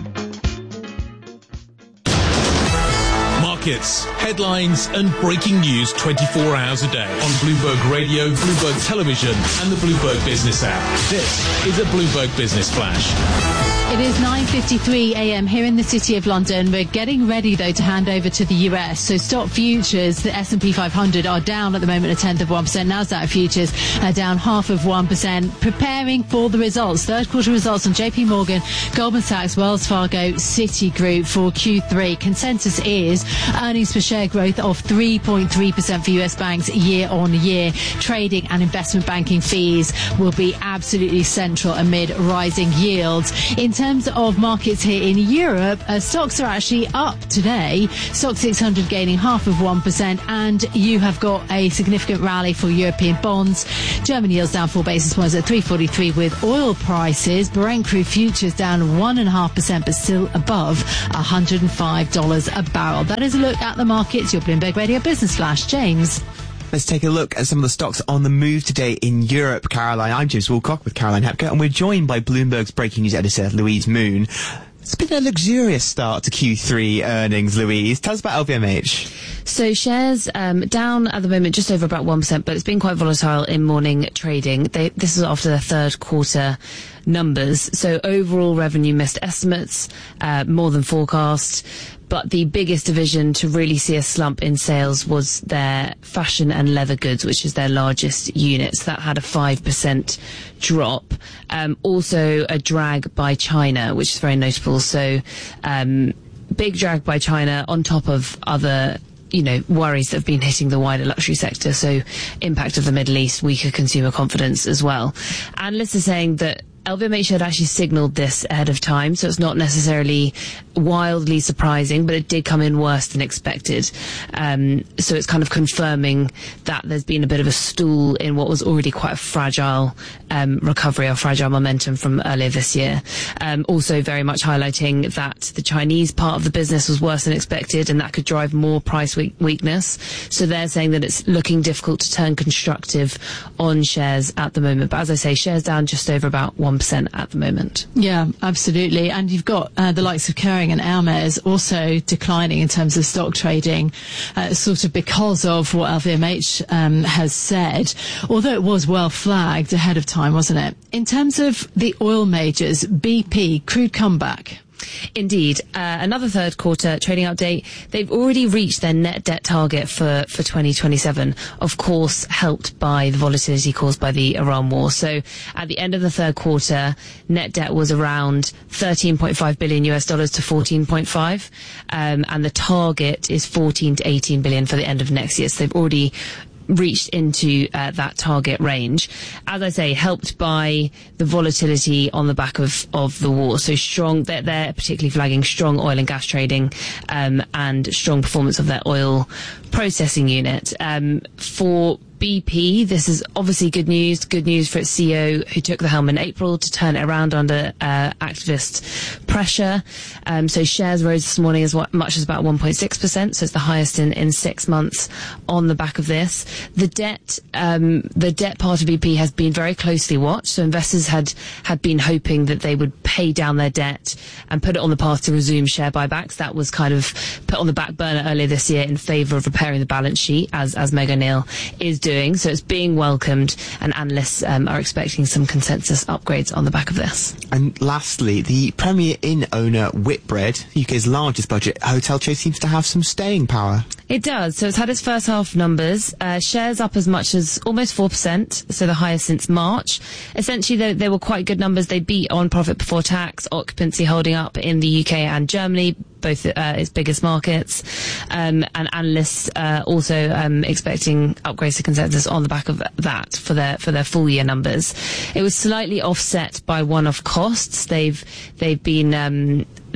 S20: Markets, headlines, and breaking news twenty-four hours a day on Bloomberg Radio, Bloomberg Television, and the Bloomberg Business app. This is a Bloomberg Business Flash.
S9: It is nine fifty-three a.m. here in the City of London. We're getting ready, though, to hand over to the U S. So stock futures, the S and P five hundred are down at the moment a tenth of one percent. NASDAQ futures are down half of one percent. Preparing for the results. Third quarter results on J P Morgan, Goldman Sachs, Wells Fargo, Citigroup for Q three. Consensus is earnings per share growth of three point three percent for U S banks year on year. Trading and investment banking fees will be absolutely central amid rising yields. In terms of markets here in Europe, uh, stocks are actually up today. Stock six hundred gaining half of one percent, and you have got a significant rally for European bonds. German yields down four basis points at three forty-three, with oil prices, Brent crude futures down one point five percent, but still above one hundred five dollars a barrel. That is a look at the markets. Your Bloomberg Radio Business Flash. James.
S10: Let's take a look at some of the stocks on the move today in Europe. Caroline, I'm James Woolcock with Caroline Hepker, and we're joined by Bloomberg's breaking news editor, Louise Moon. It's been a luxurious start to Q three earnings, Louise. Tell us about L V M H.
S5: So shares um, down at the moment just over about one percent, but it's been quite volatile in morning trading. They, this is after the third quarter numbers. So overall revenue missed estimates, uh, more than forecast. But the biggest division to really see a slump in sales was their fashion and leather goods, which is their largest unit. So that had a five percent drop. Um, also a drag by China, which is very notable. So um, big drag by China on top of other you know, worries that have been hitting the wider luxury sector. So impact of the Middle East, weaker consumer confidence as well. Analysts are saying that L V M H had actually signalled this ahead of time, so it's not necessarily wildly surprising, but it did come in worse than expected. Um, so it's kind of confirming that there's been a bit of a stall in what was already quite a fragile um, recovery or fragile momentum from earlier this year. Um, also very much highlighting that the Chinese part of the business was worse than expected, and that could drive more price we- weakness. So they're saying that it's looking difficult to turn constructive on shares at the moment. But as I say, shares down just over about one percent at the moment.
S9: Yeah, absolutely. And you've got uh, the likes of Kering and Hermes also declining in terms of stock trading, uh, sort of because of what L V M H um, has said, although it was well flagged ahead of time, wasn't it? In terms of the oil majors, B P, crude comeback.
S5: Indeed. Uh, another third quarter trading update. They've already reached their net debt target for, for twenty twenty-seven, of course, helped by the volatility caused by the Iran war. So at the end of the third quarter, net debt was around thirteen point five billion US dollars to fourteen point five. Um, and the target is fourteen to eighteen billion for the end of next year. So they've already reached into uh, that target range, as I say, helped by the volatility on the back of, of the war. So strong, they're, they're particularly flagging strong oil and gas trading um, and strong performance of their oil processing unit. Um, for B P, this is obviously good news, good news for its C E O who took the helm in April to turn it around under uh, activist pressure. Um, so shares rose this morning as much as about one point six percent, so it's the highest in, in six months on the back of this. The debt, um, the debt part of B P has been very closely watched, so investors had, had been hoping that they would pay down their debt and put it on the path to resume share buybacks. That was kind of put on the back burner earlier this year in favour of repairing the balance sheet, as, as Meg O'Neill is doing. Doing. So it's being welcomed, and analysts um, are expecting some consensus upgrades on the back of this.
S10: And lastly, the Premier Inn owner Whitbread, U K's largest budget hotel chain, seems to have some staying power.
S5: It does. So it's had its first half numbers. Uh, shares up as much as almost four percent, so the highest since March. Essentially, they, they were quite good numbers. They beat on profit before tax, occupancy holding up in the U K and Germany, both uh, its biggest markets, um, and analysts uh, also um, expecting upgrades to consensus on the back of that for their for their full year numbers. It was slightly offset by one-off costs. They've they've been um,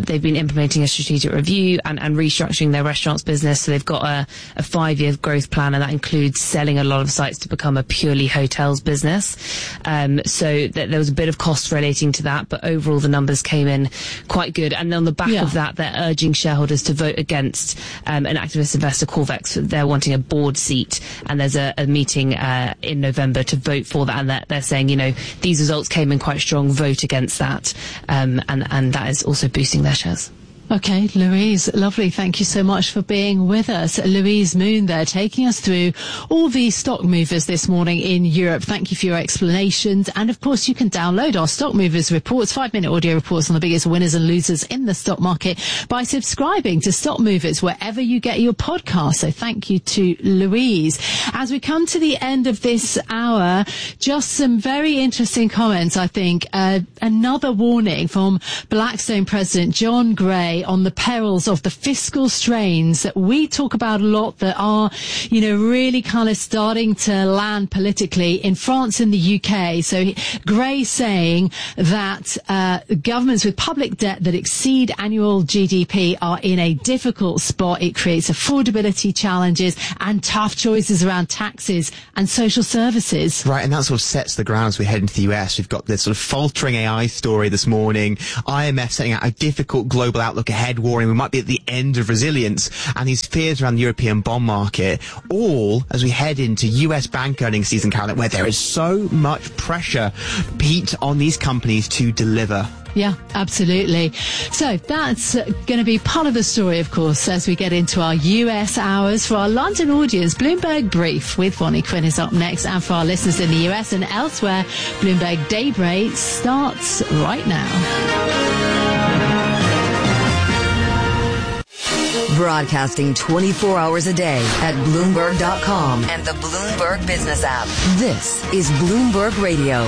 S5: they've been implementing a strategic review and, and restructuring their restaurants business. So they've got a, a five-year growth plan, and that includes selling a lot of sites to become a purely hotels business. Um, so th- there was a bit of cost relating to that, but overall the numbers came in quite good. And on the back
S9: Yeah.
S5: of that, they're urging shareholders to vote against um, an activist investor, Corvex. They're wanting a board seat, and there's a, a meeting uh, in November to vote for that. And they're, they're saying, you know, these results came in quite strong, vote against that. Um, and, and that is also boosting their shares.
S9: Okay, Louise, lovely. Thank you so much for being with us. Louise Moon there, taking us through all the stock movers this morning in Europe. Thank you for your explanations. And of course, you can download our stock movers reports, five minute audio reports on the biggest winners and losers in the stock market by subscribing to Stock Movers wherever you get your podcast. So thank you to Louise. As we come to the end of this hour, just some very interesting comments, I think. Uh, another warning from Blackstone President John Gray on the perils of the fiscal strains that we talk about a lot, that are, you know, really kind of starting to land politically in France and the U K. So Gray saying that uh, governments with public debt that exceed annual G D P are in a difficult spot. It creates affordability challenges and tough choices around taxes and social services.
S10: Right, and that sort of sets the ground as we head into the U S. We've got this sort of faltering A I story this morning, I M F setting out a difficult global outlook ahead, warning we might be at the end of resilience, and these fears around the European bond market, all as we head into U S bank earnings season, Carolyn, where there is so much pressure, Pete, on these companies to deliver.
S9: Yeah, absolutely. So that's uh, going to be part of the story, of course, as we get into our U S hours. For our London audience, Bloomberg Brief with Bonnie Quinn is up next. And for our listeners in the U S and elsewhere, Bloomberg Daybreak starts right now.
S7: Broadcasting twenty-four hours a day at Bloomberg dot com and the Bloomberg Business app. This is Bloomberg Radio.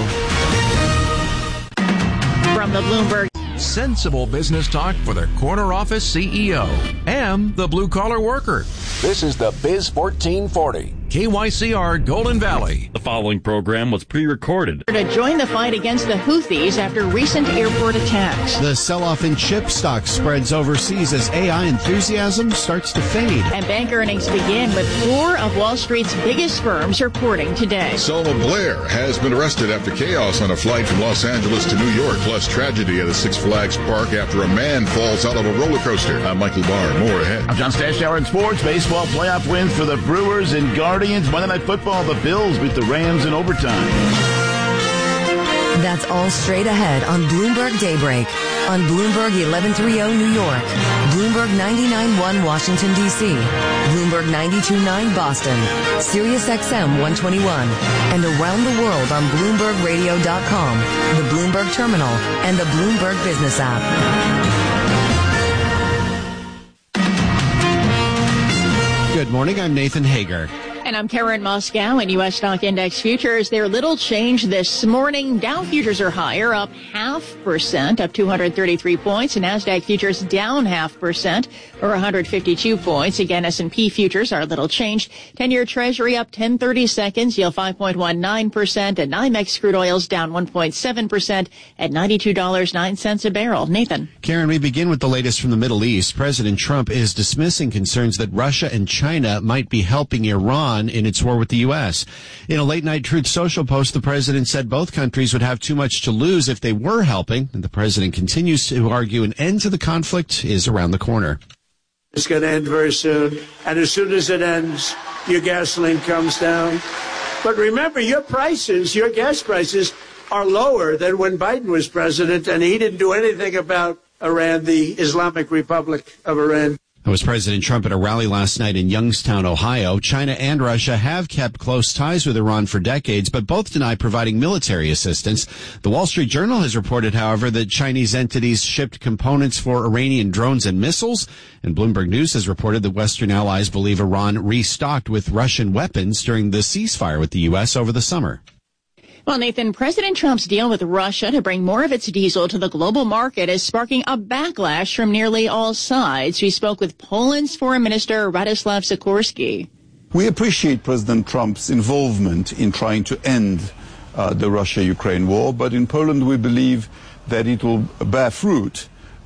S6: From the Bloomberg.
S8: Sensible business talk for the corner office C E O and the blue-collar worker.
S11: This is the Biz fourteen forty.
S8: K Y C R Golden Valley.
S12: The following program was pre-recorded.
S6: To join the fight against the Houthis after recent airport attacks.
S13: The sell-off in chip stocks spreads overseas as A I enthusiasm starts to fade.
S6: And bank earnings begin with four of Wall Street's biggest firms reporting today.
S23: Selma Blair has been arrested after chaos on a flight from Los Angeles to New York, plus tragedy at a Six Flags park after a man falls out of a roller coaster. I'm Michael Barr. More ahead.
S27: I'm John Stashower in sports. Baseball playoff wins for the Brewers and Guardians. Monday Night Football, the Bills beat the Rams in overtime.
S7: That's all straight ahead on Bloomberg Daybreak. On Bloomberg eleven thirty New York, Bloomberg ninety-nine point one Washington, D C, Bloomberg ninety-two point nine Boston, Sirius X M one twenty-one, and around the world on Bloomberg Radio dot com, the Bloomberg Terminal, and the Bloomberg Business app.
S13: Good morning, I'm Nathan Hager.
S6: And I'm Karen Moscow. In U S stock index futures, there little change this morning. Dow futures are higher, up half percent, up two hundred thirty-three points. And NASDAQ futures down half percent, or one hundred fifty-two points. Again, S and P futures are little changed. ten-year Treasury up ten thirty seconds, yield five point one nine percent. And NYMEX crude oil's down one point seven percent at ninety-two dollars and nine cents a barrel. Nathan.
S13: Karen, we begin with the latest from the Middle East. President Trump is dismissing concerns that Russia and China might be helping Iran in its war with the U S. In a late-night Truth Social post, the president said both countries would have too much to lose if they were helping, and the president continues to argue an end to the conflict is around the corner.
S28: It's going to end very soon, and as soon as it ends, your gasoline comes down. But remember, your prices, your gas prices, are lower than when Biden was president, and he didn't do anything about Iran, the Islamic Republic of Iran.
S13: That was President Trump at a rally last night in Youngstown, Ohio. China and Russia have kept close ties with Iran for decades, but both deny providing military assistance. The Wall Street Journal has reported, however, that Chinese entities shipped components for Iranian drones and missiles, and Bloomberg News has reported that Western allies believe Iran restocked with Russian weapons during the ceasefire with the U S over the summer.
S6: Well, Nathan, President Trump's deal with Russia to bring more of its diesel to the global market is sparking a backlash from nearly all sides. We spoke with Poland's Foreign Minister Radoslaw Sikorski.
S29: We appreciate President Trump's involvement in trying to end uh, the Russia-Ukraine war, but in Poland we believe that it will bear fruit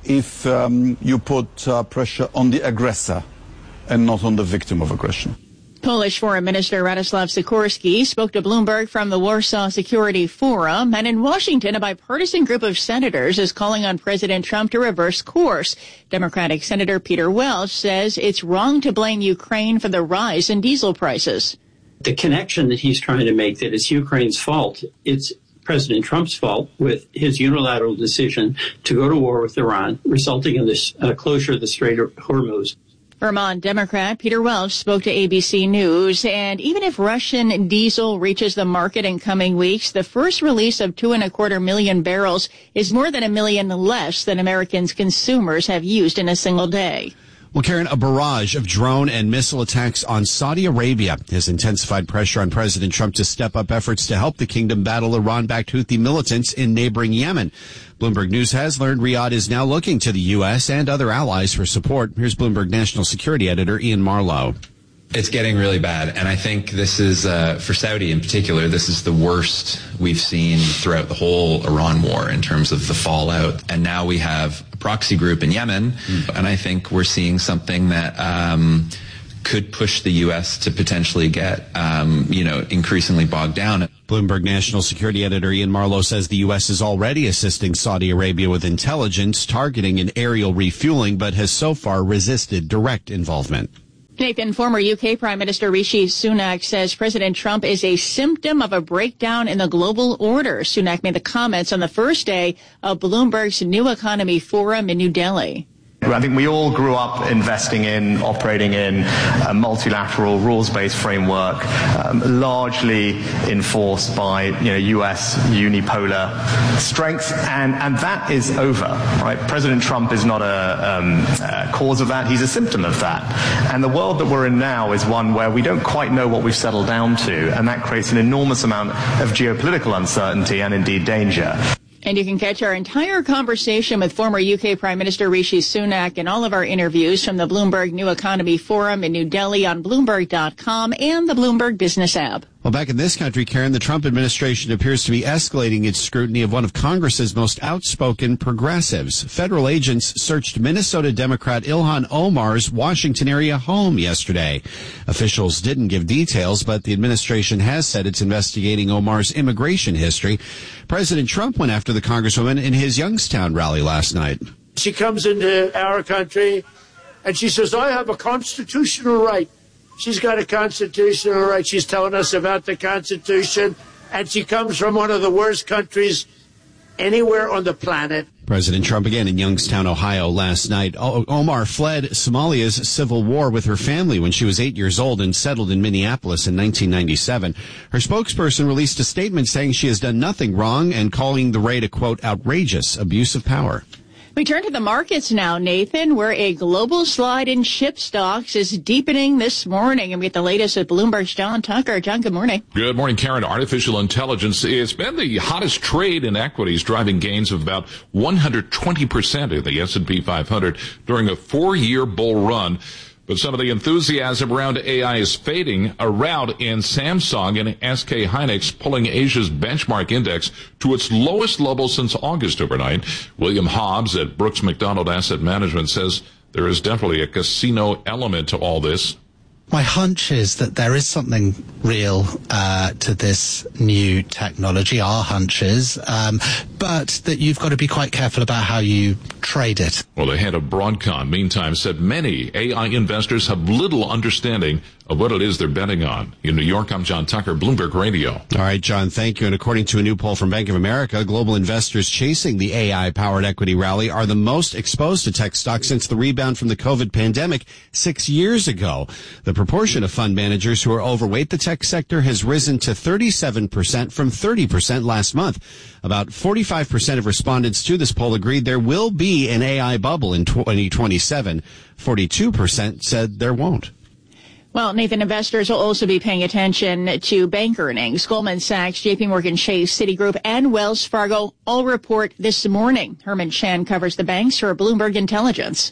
S29: if um, you put uh, pressure on the aggressor and not on the victim of aggression.
S3: Polish Foreign Minister Radoslaw Sikorski spoke to Bloomberg from the Warsaw Security Forum, and in Washington, a bipartisan group of senators is calling on President Trump to reverse course. Democratic Senator Peter Welch says it's wrong to blame Ukraine for the rise in diesel prices.
S4: The connection that he's trying to make that it's Ukraine's fault, it's President Trump's fault with his unilateral decision to go to war with Iran, resulting in this uh, closure of the Strait of Hormuz.
S3: Vermont Democrat Peter Welch spoke to A B C News, and even if Russian diesel reaches the market in coming weeks, the first release of two and a quarter million barrels is more than a million less than Americans consumers have used in a single day.
S13: Well, Karen, a barrage of drone and missile attacks on Saudi Arabia has intensified pressure on President Trump to step up efforts to help the kingdom battle Iran-backed Houthi militants in neighboring Yemen. Bloomberg News has learned Riyadh is now looking to the U S and other allies for support. Here's Bloomberg National Security Editor Ian Marlowe.
S14: It's getting really bad, and I think this is, uh, for Saudi in particular, this is the worst we've seen throughout the whole Iran war in terms of the fallout. And now we have a proxy group in Yemen, mm. and I think we're seeing something that um, could push the U S to potentially get, um, you know, increasingly bogged down.
S13: Bloomberg National Security Editor Ian Marlowe says the U S is already assisting Saudi Arabia with intelligence, targeting and aerial refueling, but has so far resisted direct involvement.
S3: Nathan, former U K Prime Minister Rishi Sunak says President Trump is a symptom of a breakdown in the global order. Sunak made the comments on the first day of Bloomberg's New Economy Forum in New Delhi.
S15: I think we all grew up investing in, operating in a multilateral rules-based framework, um, largely enforced by, you know, U S unipolar strength, and, and that is over, right? President Trump is not a, um, a cause of that, he's a symptom of that. And the world that we're in now is one where we don't quite know what we've settled down to, and that creates an enormous amount of geopolitical uncertainty and indeed danger.
S3: And you can catch our entire conversation with former U K Prime Minister Rishi Sunak and all of our interviews from the Bloomberg New Economy Forum in New Delhi on Bloomberg dot com and the Bloomberg Business app.
S13: Well, back in this country, Karen, the Trump administration appears to be escalating its scrutiny of one of Congress's most outspoken progressives. Federal agents searched Minnesota Democrat Ilhan Omar's Washington area home yesterday. Officials didn't give details, but the administration has said it's investigating Omar's immigration history. President Trump went after the Congresswoman in his Youngstown rally last night.
S28: She comes into our country and she says, I have a constitutional right. She's got a constitutional right. She's telling us about the Constitution, and she comes from one of the worst countries anywhere on the planet.
S13: President Trump again in Youngstown, Ohio last night. O- Omar fled Somalia's civil war with her family when she was eight years old and settled in Minneapolis in nineteen ninety-seven. Her spokesperson released a statement saying she has done nothing wrong and calling the raid a, quote, outrageous abuse of power.
S3: We turn to the markets now, Nathan, where a global slide in chip stocks is deepening this morning. And we get the latest at Bloomberg's John Tucker. John, good morning.
S16: Good morning, Karen. Artificial intelligence has been the hottest trade in equities, driving gains of about one hundred twenty percent of the S and P five hundred during a four-year bull run. But some of the enthusiasm around A I is fading. A rout in Samsung and S K Hynix pulling Asia's benchmark index to its lowest level since August overnight. William Hobbs at Brooks McDonald Asset Management says there is definitely a casino element to all this.
S17: My hunch is that there is something real uh, to this new technology, our hunches, um, but that you've got to be quite careful about how you trade it.
S16: Well, the head of Broadcom, meantime, said many A I investors have little understanding of what it is they're betting on. In New York, I'm John Tucker, Bloomberg Radio.
S13: All right, John, thank you. And according to a new poll from Bank of America, global investors chasing the A I-powered equity rally are the most exposed to tech stocks since the rebound from the COVID pandemic six years ago. The proportion of fund managers who are overweight the tech sector has risen to thirty-seven percent from thirty percent last month. About forty-five percent of respondents to this poll agreed there will be an A I bubble in twenty twenty-seven. forty-two percent said there won't.
S3: Well, Nathan, investors will also be paying attention to bank earnings. Goldman Sachs, J P Morgan Chase, Citigroup, and Wells Fargo all report this morning. Herman Chan covers the banks for Bloomberg Intelligence.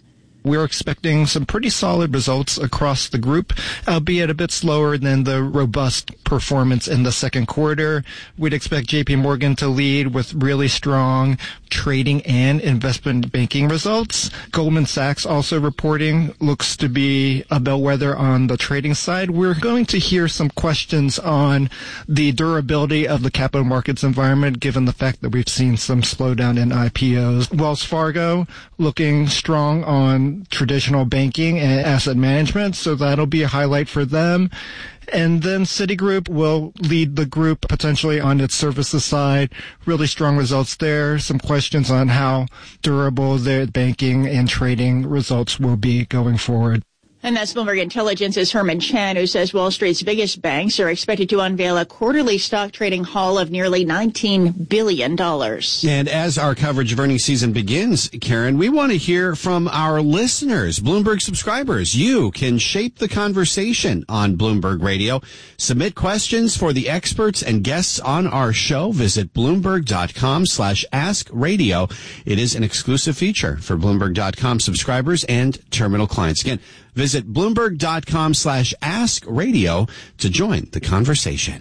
S1: we're expecting some pretty solid results across the group, albeit a bit slower than the robust performance in the second quarter. We'd expect J P Morgan to lead with really strong trading and investment banking results. Goldman Sachs also reporting looks to be a bellwether on the trading side. We're going to hear some questions on the durability of the capital markets environment, given the fact that we've seen some slowdown in I P Os. Wells Fargo looking strong on traditional banking and asset management, so that'll be a highlight for them. And then Citigroup will lead the group potentially on its services side. Really strong results there. Some questions on how durable their banking and trading results will be going forward.
S3: And that's Bloomberg Intelligence's Herman Chan, who says Wall Street's biggest banks are expected to unveil a quarterly stock trading haul of nearly nineteen billion dollars.
S13: And as our coverage of earnings season begins, Karen, we want to hear from our listeners, Bloomberg subscribers. You can shape the conversation on Bloomberg Radio. Submit questions for the experts and guests on our show. Visit Bloomberg.com slash Ask Radio. It is an exclusive feature for Bloomberg dot com subscribers and terminal clients. Again, visit Bloomberg.com slash Ask Radio to join the conversation.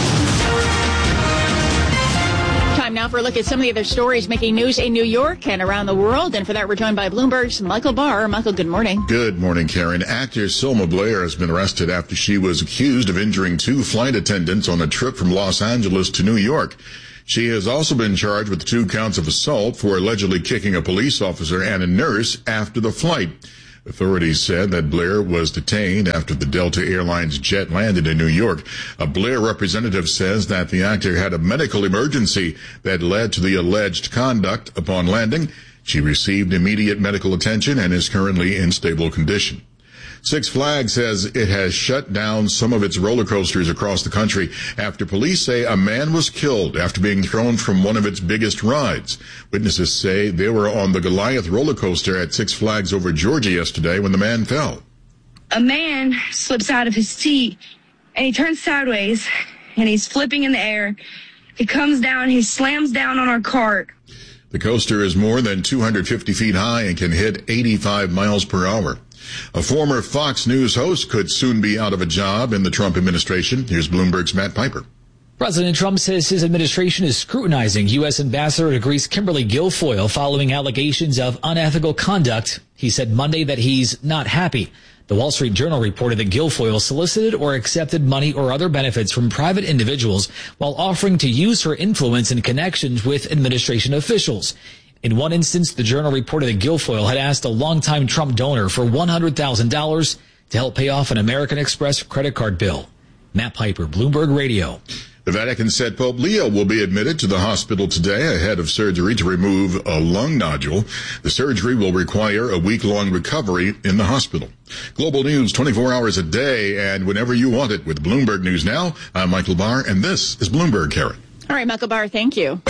S3: Time now for a look at some of the other stories making news in New York and around the world. And for that, we're joined by Bloomberg's Michael Barr. Michael, good morning.
S23: Good morning, Karen. Actor Selma Blair has been arrested after she was accused of injuring two flight attendants on a trip from Los Angeles to New York. She has also been charged with two counts of assault for allegedly kicking a police officer and a nurse after the flight. Authorities said that Blair was detained after the Delta Airlines jet landed in New York. A Blair representative says that the actor had a medical emergency that led to the alleged conduct upon landing. She received immediate medical attention and is currently in stable condition. Six Flags says it has shut down some of its roller coasters across the country after police say a man was killed after being thrown from one of its biggest rides. Witnesses say they were on the Goliath roller coaster at Six Flags over Georgia yesterday when the man fell.
S2: A man slips out of his seat and he turns sideways and he's flipping in the air. He comes down, he slams down on our cart.
S23: The coaster is more than two hundred fifty feet high and can hit eighty-five miles per hour. A former Fox News host could soon be out of a job in the Trump administration. Here's Bloomberg's Matt Piper.
S18: President Trump says his administration is scrutinizing U S Ambassador to Greece Kimberly Guilfoyle following allegations of unethical conduct. He said Monday that he's not happy. The Wall Street Journal reported that Guilfoyle solicited or accepted money or other benefits from private individuals while offering to use her influence and connections with administration officials. In one instance, the Journal reported that Guilfoyle had asked a longtime Trump donor for one hundred thousand dollars to help pay off an American Express credit card bill. Matt Piper, Bloomberg Radio.
S23: The Vatican said Pope Leo will be admitted to the hospital today ahead of surgery to remove a lung nodule. The surgery will require a week-long recovery in the hospital. Global news twenty-four hours a day and whenever you want it with Bloomberg News Now. I'm Michael Barr, and this is Bloomberg, Karen.
S3: All right, Michael Barr, thank you.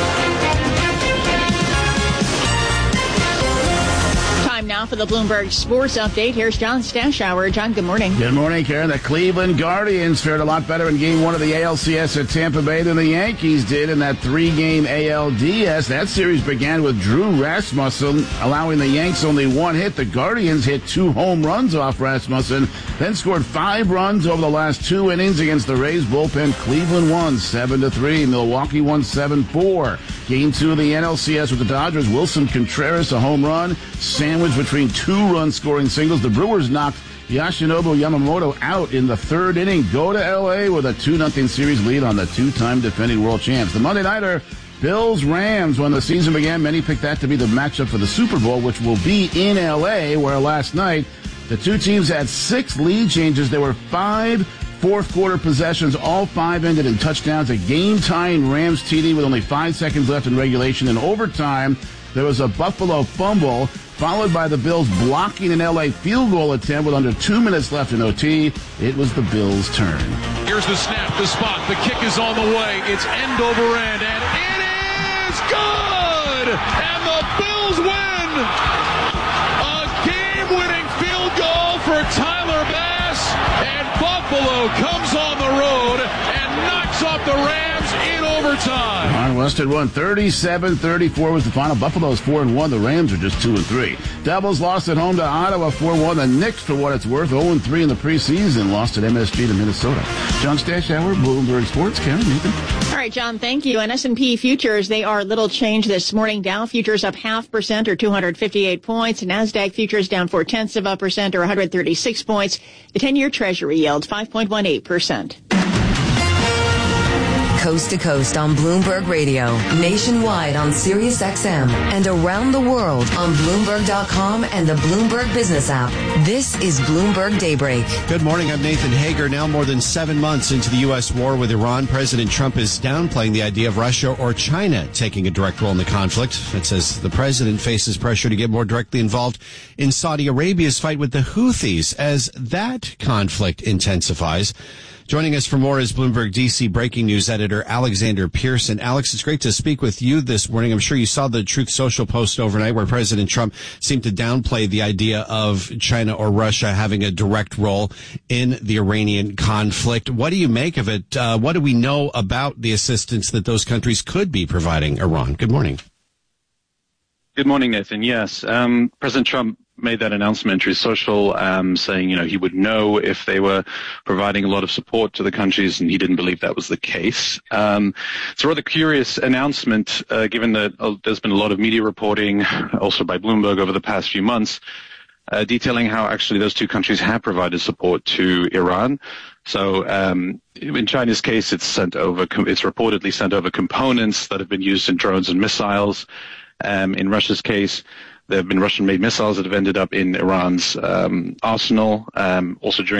S3: Now for the Bloomberg Sports Update. Here's John Stashower. John, good morning.
S19: Good morning, Karen. The Cleveland Guardians fared a lot better in Game one of the A L C S at Tampa Bay than the Yankees did in that three-game A L D S. That series began with Drew Rasmussen allowing the Yanks only one hit. The Guardians hit two home runs off Rasmussen, then scored five runs over the last two innings against the Rays bullpen. Cleveland won seven to three. Milwaukee won seven four. Game two of the N L C S with the Dodgers. Wilson Contreras, a home run, sandwiched between two run-scoring singles. The Brewers knocked Yoshinobu Yamamoto out in the third inning. Go to L A with a two nothing series lead on the two-time defending world champs. The Monday nighter, Bills-Rams. When the season began, many picked that to be the matchup for the Super Bowl, which will be in L A, where last night the two teams had six lead changes. There were five fourth-quarter possessions. All five ended in touchdowns. A game-tying Rams T D with only five seconds left in regulation. In overtime, there was a Buffalo fumble, followed by the Bills blocking an L A field goal attempt with under two minutes left in O T. It was the Bills' turn.
S21: Here's the snap, the spot, the kick is on the way. It's end over end, and it is good! And the Bills win! A game-winning field goal for Tyler Bass, and Buffalo comes on the road and knocks off the Rams in overtime.
S19: All
S27: And Western won thirty-seven thirty-four was the final. Buffalo's four and one. The Rams are just two and three. Devils lost at home to Ottawa four one. The Knicks, for what it's worth, oh and three in the preseason, lost at M S G to Minnesota. John Stashauer, Bloomberg Sports. Karen, Nathan.
S3: All right, John, thank you. And S and P futures, they are little change this morning. Dow futures up half percent or two hundred fifty-eight points. NASDAQ futures down four tenths of a percent or one hundred thirty-six points. The ten-year Treasury yield five point one eight percent.
S7: Coast to coast on Bloomberg Radio, nationwide on Sirius X M, and around the world on Bloomberg dot com and the Bloomberg Business app. This is Bloomberg Daybreak.
S13: Good morning. I'm Nathan Hager. Now more than seven months into the U S war with Iran, President Trump is downplaying the idea of Russia or China taking a direct role in the conflict. It says the president faces pressure to get more directly involved in Saudi Arabia's fight with the Houthis as that conflict intensifies. Joining us for more is Bloomberg D C breaking news editor Alexander Pearson. Alex, it's great to speak with you this morning. I'm sure you saw the Truth Social post overnight where President Trump seemed to downplay the idea of China or Russia having a direct role in the Iranian conflict. What do you make of it? Uh, what do we know about the assistance that those countries could be providing Iran? Good morning.
S5: Good morning, Nathan. Yes, um, President Trump made that announcement through social, um, saying, you know, he would know if they were providing a lot of support to the countries, and he didn't believe that was the case. Um, it's a rather curious announcement, uh, given that uh, there's been a lot of media reporting, also by Bloomberg over the past few months, uh, detailing how actually those two countries have provided support to Iran. So, um, in China's case, it's sent over, it's reportedly sent over components that have been used in drones and missiles. Um, in Russia's case, there have been Russian-made missiles that have ended up in Iran's um, arsenal, um, also during